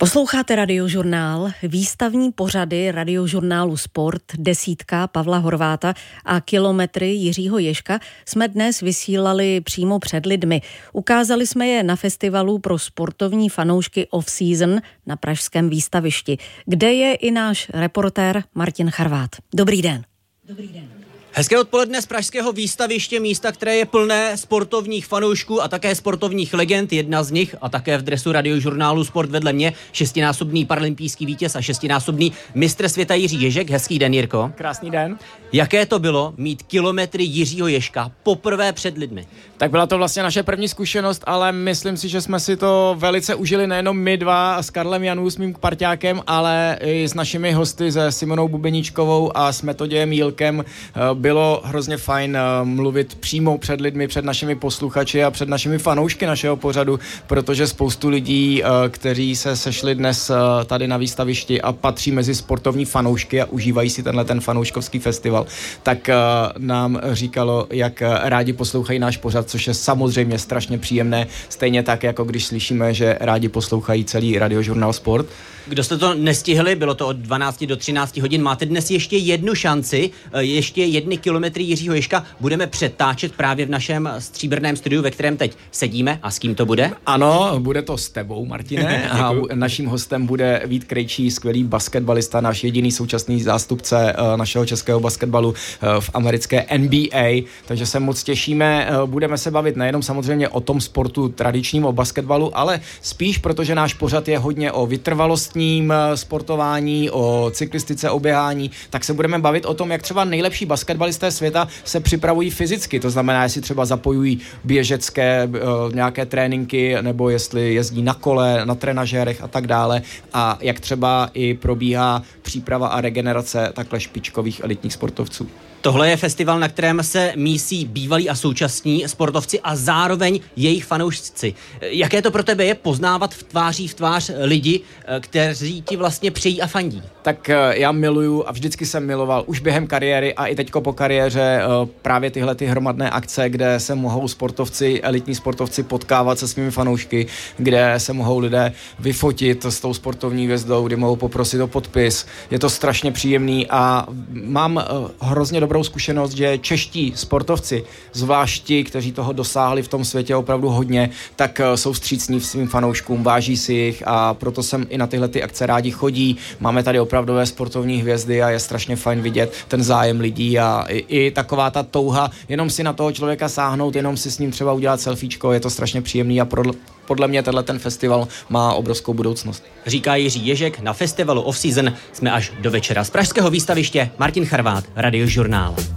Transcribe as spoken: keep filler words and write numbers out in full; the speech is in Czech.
Posloucháte Radiožurnál, výstavní pořady Radiožurnálu Sport, Desítka Pavla Horváta a Kilometry Jiřího Ježka jsme dnes vysílali přímo před lidmi. Ukázali jsme je na festivalu pro sportovní fanoušky Off-Season na pražském výstavišti, kde je i náš reportér Martin Charvát. Dobrý den. Dobrý den. Hezké odpoledne z pražského výstaviště, místa, které je plné sportovních fanoušků a také sportovních legend. Jedna z nich a také v dresu Radiožurnálu Sport vedle mě šestinásobný paralympijský vítěz a šestinásobný mistr světa Jiří Ježek. Hezký den, Jirko. Krásný den. Jaké to bylo mít kilometry Jiřího Ježka poprvé před lidmi? Tak byla to vlastně naše první zkušenost, ale myslím si, že jsme si to velice užili nejenom my dva s Karlem Janů, s mým parťákem, ale i s našimi hosty, se Simonou Bubeničkovou a s Metodějem Jílkem. Bylo hrozně fajn mluvit přímo před lidmi, před našimi posluchači a před našimi fanoušky našeho pořadu, protože spoustu lidí, kteří se sešli dnes tady na výstavišti a patří mezi sportovní fanoušky a užívají si tenhle ten fanouškovský festival, tak nám říkalo, jak rádi poslouchají náš pořad, což je samozřejmě strašně příjemné, stejně tak, jako když slyšíme, že rádi poslouchají celý Radiožurnál Sport. Kdo jste to nestihli, bylo to od dvanácti do třinácti hodin, máte dnes ještě jednu šanci, ještě jedny kilometry Jiřího Ježka budeme přetáčet právě v našem stříbrném studiu, ve kterém teď sedíme. A s kým to bude? Ano, bude to s tebou, Martine. A naším hostem bude Vít Krejčí, skvělý basketbalista, náš jediný současný zástupce našeho českého basketbalu v americké N B A. Takže se moc těšíme. Budeme se bavit nejenom samozřejmě o tom sportu tradičním, o basketbalu, ale spíš, protože náš pořad je hodně o vytrvalosti, sportování, o cyklistice, o běhání, tak se budeme bavit o tom, jak třeba nejlepší basketbalisté světa se připravují fyzicky. To znamená, jestli třeba zapojují běžecké uh, nějaké tréninky, nebo jestli jezdí na kole, na trenažérech a tak dále. A jak třeba i probíhá příprava a regenerace takhle špičkových elitních sportovců. Tohle je festival, na kterém se mísí bývalí a současní sportovci a zároveň jejich fanoušci. Jaké to pro tebe je poznávat v tváří v tvář lidi, kteří ti vlastně přejí a fandí? Tak já miluju a vždycky jsem miloval už během kariéry a i teďko po kariéře právě tyhle ty hromadné akce, kde se mohou sportovci, elitní sportovci potkávat se svými fanoušky, kde se mohou lidé vyfotit s tou sportovní hvězdou, kdy mohou poprosit o podpis. Je to strašně příjemný a mám hrozně dobrou zkušenost, že čeští sportovci, zvlášť ti, kteří toho dosáhli v tom světě opravdu hodně, tak jsou vstřícní svým fanouškům, váží si jich a proto sem i na tyhle ty akce rádi chodí. Máme tady opravdové sportovní hvězdy a je strašně fajn vidět ten zájem lidí a i, i taková ta touha jenom si na toho člověka sáhnout, jenom si s ním třeba udělat selfiečko, je to strašně příjemný a pro, podle mě tenhle ten festival má obrovskou budoucnost. Říká Jiří Ježek, na festivalu Off-Season jsme až do večera. Z pražského výstaviště Martin Charvát, Radiožurnál.